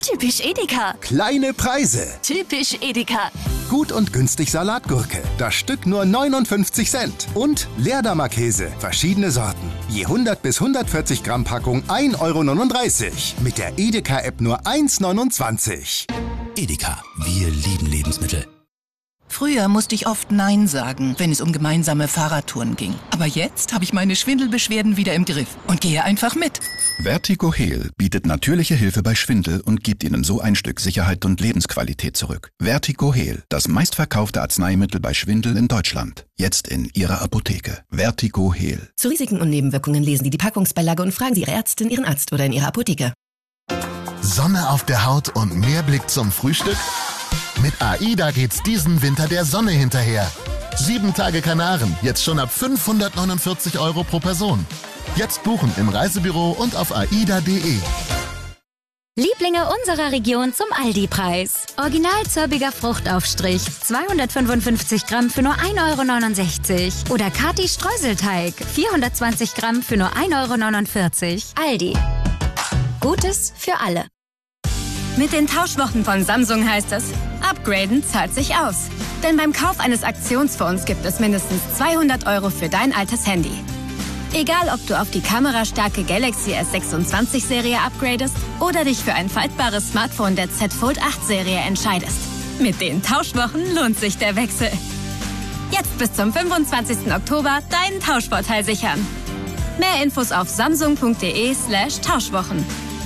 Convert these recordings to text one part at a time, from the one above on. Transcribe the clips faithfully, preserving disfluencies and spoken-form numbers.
Typisch Edeka. Kleine Preise. Typisch Edeka. Gut und günstig Salatgurke. Das Stück nur neunundfünfzig Cent. Und Leerdammer Käse. Verschiedene Sorten. Je hundert bis hundertvierzig Gramm Packung ein Euro neununddreißig. Mit der Edeka-App nur eins neunundzwanzig. Edeka. Wir lieben Lebensmittel. Früher musste ich oft Nein sagen, wenn es um gemeinsame Fahrradtouren ging. Aber jetzt habe ich meine Schwindelbeschwerden wieder im Griff und gehe einfach mit. Vertigo Heal bietet natürliche Hilfe bei Schwindel und gibt Ihnen so ein Stück Sicherheit und Lebensqualität zurück. Vertigo Heal, das meistverkaufte Arzneimittel bei Schwindel in Deutschland. Jetzt in Ihrer Apotheke. Vertigo Heal. Zu Risiken und Nebenwirkungen lesen Sie die Packungsbeilage und fragen Sie Ihre Ärztin, Ihren Arzt oder in Ihrer Apotheke. Sonne auf der Haut und mehr Blick zum Frühstück? Mit AIDA geht's diesen Winter der Sonne hinterher. Sieben Tage Kanaren, jetzt schon ab fünfhundertneunundvierzig Euro pro Person. Jetzt buchen im Reisebüro und auf aida punkt de. Lieblinge unserer Region zum Aldi-Preis. Original zörbiger Fruchtaufstrich, zweihundertfünfundfünfzig Gramm für nur ein Euro neunundsechzig. Oder Kati Streuselteig, vierhundertzwanzig Gramm für nur ein Euro neunundvierzig. Aldi. Gutes für alle. Mit den Tauschwochen von Samsung heißt es, upgraden zahlt sich aus. Denn beim Kauf eines Aktionsfonds gibt es mindestens zweihundert Euro für dein altes Handy. Egal, ob du auf die kamerastarke Galaxy S sechsundzwanzig Serie upgradest oder dich für ein faltbares Smartphone der Z Fold acht Serie entscheidest. Mit den Tauschwochen lohnt sich der Wechsel. Jetzt bis zum fünfundzwanzigsten Oktober deinen Tauschvorteil sichern. Mehr Infos auf samsung punkt de slash Tauschwochen.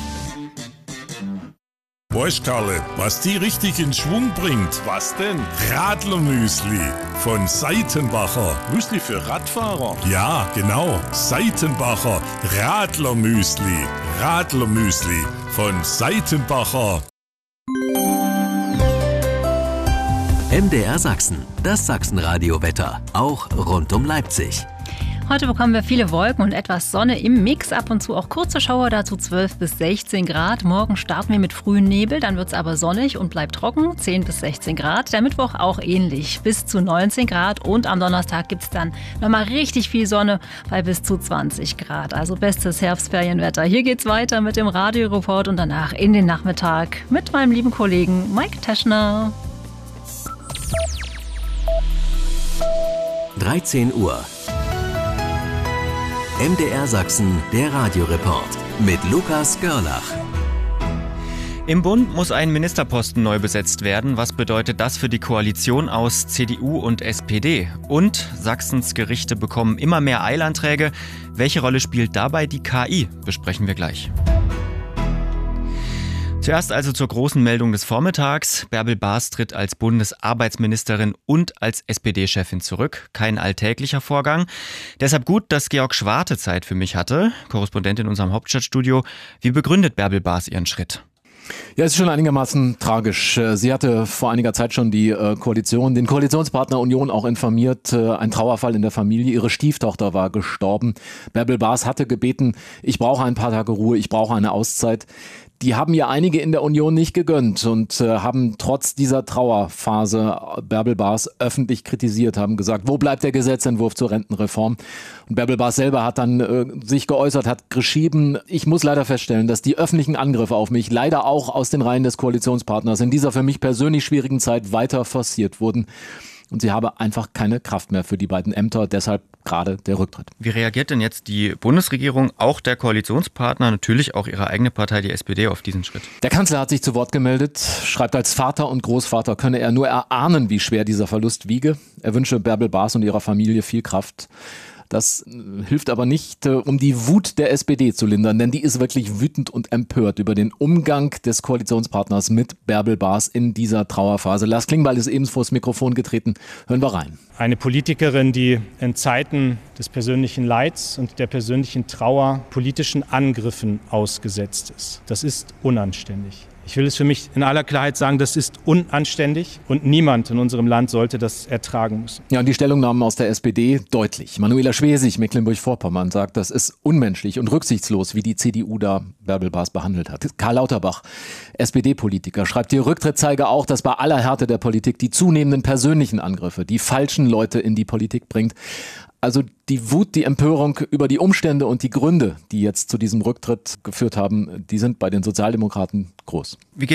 Weißt Karle, was die richtig in Schwung bringt? Was denn? Radlermüsli von Seitenbacher. Müsli für Radfahrer? Ja, genau. Seitenbacher Radlermüsli. Radlermüsli von Seitenbacher. M D R Sachsen, das Sachsenradio-Wetter, auch rund um Leipzig. Heute bekommen wir viele Wolken und etwas Sonne im Mix, ab und zu auch kurze Schauer, dazu zwölf bis sechzehn Grad. Morgen starten wir mit frühen Nebel, dann wird es aber sonnig und bleibt trocken, zehn bis sechzehn Grad. Der Mittwoch auch ähnlich, bis zu neunzehn Grad und am Donnerstag gibt es dann nochmal richtig viel Sonne bei bis zu zwanzig Grad. Also bestes Herbstferienwetter. Hier geht's weiter mit dem Radioreport und danach in den Nachmittag mit meinem lieben Kollegen Mike Teschner. dreizehn Uhr. M D R Sachsen, der Radioreport mit Lukas Görlach. Im Bund muss ein Ministerposten neu besetzt werden. Was bedeutet das für die Koalition aus C D U und S P D? Und Sachsens Gerichte bekommen immer mehr Eilanträge. Welche Rolle spielt dabei die K I? Besprechen wir gleich. Zuerst also zur großen Meldung des Vormittags. Bärbel Baas tritt als Bundesarbeitsministerin und als S P D-Chefin zurück. Kein alltäglicher Vorgang. Deshalb gut, dass Georg Schwarte Zeit für mich hatte, Korrespondent in unserem Hauptstadtstudio. Wie begründet Bärbel Baas ihren Schritt? Ja, es ist schon einigermaßen tragisch. Sie hatte vor einiger Zeit schon die Koalition, den Koalitionspartner Union auch informiert. Ein Trauerfall in der Familie. Ihre Stieftochter war gestorben. Bärbel Baas hatte gebeten, ich brauche ein paar Tage Ruhe, ich brauche eine Auszeit. Die haben ja einige in der Union nicht gegönnt und äh, haben trotz dieser Trauerphase Bärbel Baas öffentlich kritisiert, haben gesagt, wo bleibt der Gesetzentwurf zur Rentenreform? Und Bärbel Baas selber hat dann äh, sich geäußert, hat geschrieben, ich muss leider feststellen, dass die öffentlichen Angriffe auf mich leider auch aus den Reihen des Koalitionspartners in dieser für mich persönlich schwierigen Zeit weiter forciert wurden. Und sie habe einfach keine Kraft mehr für die beiden Ämter, deshalb gerade der Rücktritt. Wie reagiert denn jetzt die Bundesregierung, auch der Koalitionspartner, natürlich auch ihre eigene Partei, die S P D, auf diesen Schritt? Der Kanzler hat sich zu Wort gemeldet, schreibt, als Vater und Großvater könne er nur erahnen, wie schwer dieser Verlust wiege. Er wünsche Bärbel Baas und ihrer Familie viel Kraft. Das hilft aber nicht, um die Wut der S P D zu lindern, denn die ist wirklich wütend und empört über den Umgang des Koalitionspartners mit Bärbel Baas in dieser Trauerphase. Lars Klingbeil ist ebenso vors Mikrofon getreten. Hören wir rein. Eine Politikerin, die in Zeiten des persönlichen Leids und der persönlichen Trauer politischen Angriffen ausgesetzt ist. Das ist unanständig. Ich will es für mich in aller Klarheit sagen, das ist unanständig und niemand in unserem Land sollte das ertragen müssen. Ja, und die Stellungnahmen aus der S P D deutlich. Manuela Schwesig, Mecklenburg-Vorpommern, sagt, das ist unmenschlich und rücksichtslos, wie die C D U da Bärbel Baas behandelt hat. Karl Lauterbach, S P D-Politiker, schreibt, ihr Rücktritt zeige auch, dass bei aller Härte der Politik die zunehmenden persönlichen Angriffe die falschen Leute in die Politik bringt. Also die Wut, die Empörung über die Umstände und die Gründe, die jetzt zu diesem Rücktritt geführt haben, die sind bei den Sozialdemokraten groß. Wie